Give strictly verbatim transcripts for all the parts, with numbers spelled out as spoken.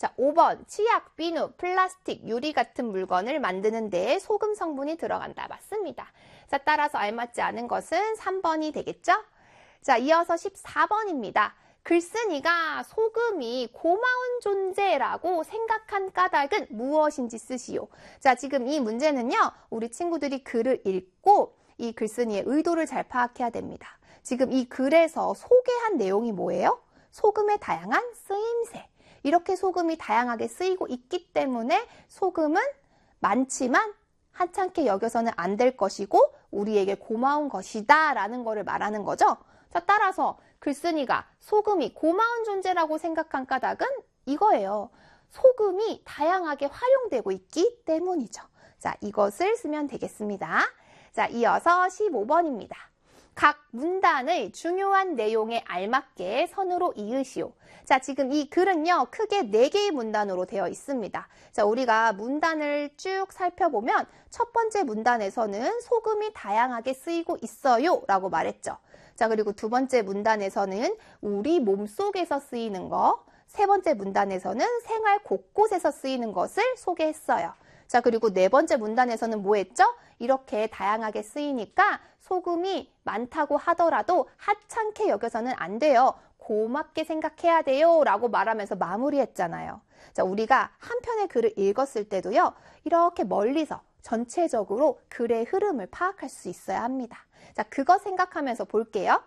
자, 오 번 치약, 비누, 플라스틱, 유리 같은 물건을 만드는 데에 소금 성분이 들어간다. 맞습니다. 자, 따라서 알맞지 않은 것은 삼 번이 되겠죠? 자, 이어서 십사 번입니다. 글쓴이가 소금이 고마운 존재라고 생각한 까닭은 무엇인지 쓰시오. 자, 지금 이 문제는요, 우리 친구들이 글을 읽고 이 글쓴이의 의도를 잘 파악해야 됩니다. 지금 이 글에서 소개한 내용이 뭐예요? 소금의 다양한 쓰임새. 이렇게 소금이 다양하게 쓰이고 있기 때문에 소금은 많지만 하찮게 여겨서는 안 될 것이고 우리에게 고마운 것이다 라는 거를 말하는 거죠. 자, 따라서 글쓴이가 소금이 고마운 존재라고 생각한 까닭은 이거예요. 소금이 다양하게 활용되고 있기 때문이죠. 자, 이것을 쓰면 되겠습니다. 자, 이어서 십오 번입니다. 각 문단의 중요한 내용에 알맞게 선으로 이으시오. 자, 지금 이 글은요, 크게 네 개의 문단으로 되어 있습니다. 자, 우리가 문단을 쭉 살펴보면 첫 번째 문단에서는 소금이 다양하게 쓰이고 있어요 라고 말했죠. 자, 그리고 두 번째 문단에서는 우리 몸속에서 쓰이는 거, 세 번째 문단에서는 생활 곳곳에서 쓰이는 것을 소개했어요. 자, 그리고 네 번째 문단에서는 뭐 했죠? 이렇게 다양하게 쓰이니까 소금이 많다고 하더라도 하찮게 여겨서는 안 돼요. 고맙게 생각해야 돼요 라고 말하면서 마무리했잖아요. 자, 우리가 한 편의 글을 읽었을 때도요, 이렇게 멀리서 전체적으로 글의 흐름을 파악할 수 있어야 합니다. 자, 그거 생각하면서 볼게요.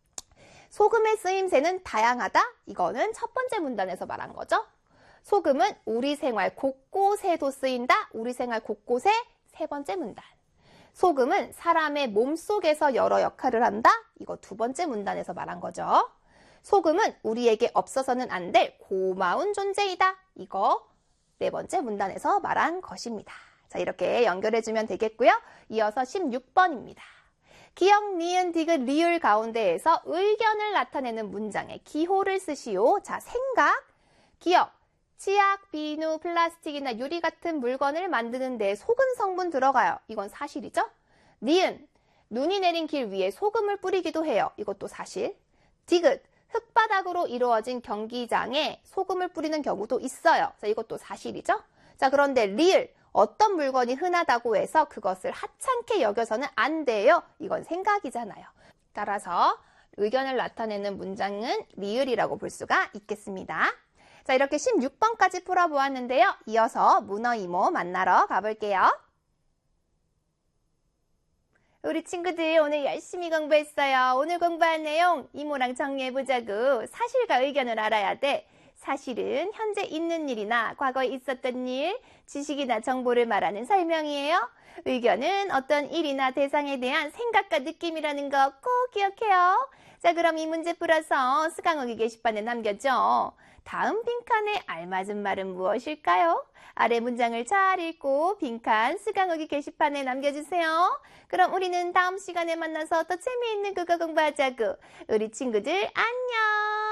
소금의 쓰임새는 다양하다? 이거는 첫 번째 문단에서 말한 거죠. 소금은 우리 생활 곳곳에도 쓰인다? 우리 생활 곳곳에 세 번째 문단. 소금은 사람의 몸속에서 여러 역할을 한다? 이거 두 번째 문단에서 말한 거죠. 소금은 우리에게 없어서는 안 될 고마운 존재이다. 이거 네 번째 문단에서 말한 것입니다. 자, 이렇게 연결해주면 되겠고요. 이어서 십육 번입니다. 기역, 니은, 디귿, 리을 가운데에서 의견을 나타내는 문장에 기호를 쓰시오. 자, 생각, 기역, 치약, 비누, 플라스틱이나 유리 같은 물건을 만드는 데 소금 성분 들어가요. 이건 사실이죠? 니은, 눈이 내린 길 위에 소금을 뿌리기도 해요. 이것도 사실. 디귿, 흙바닥으로 이루어진 경기장에 소금을 뿌리는 경우도 있어요. 자, 이것도 사실이죠? 자, 그런데 리을, 어떤 물건이 흔하다고 해서 그것을 하찮게 여겨서는 안 돼요. 이건 생각이잖아요. 따라서 의견을 나타내는 문장은 리을이라고 볼 수가 있겠습니다. 자, 이렇게 십육 번까지 풀어보았는데요. 이어서 문어 이모 만나러 가볼게요. 우리 친구들 오늘 열심히 공부했어요. 오늘 공부한 내용 이모랑 정리해보자고. 사실과 의견을 알아야 돼. 사실은 현재 있는 일이나 과거에 있었던 일, 지식이나 정보를 말하는 설명이에요. 의견은 어떤 일이나 대상에 대한 생각과 느낌이라는 거 꼭 기억해요. 자, 그럼 이 문제 풀어서 수강후기 게시판에 남겨줘. 다음 빈칸에 알맞은 말은 무엇일까요? 아래 문장을 잘 읽고 빈칸 수강후기 게시판에 남겨주세요. 그럼 우리는 다음 시간에 만나서 더 재미있는 국어 공부하자고. 우리 친구들 안녕!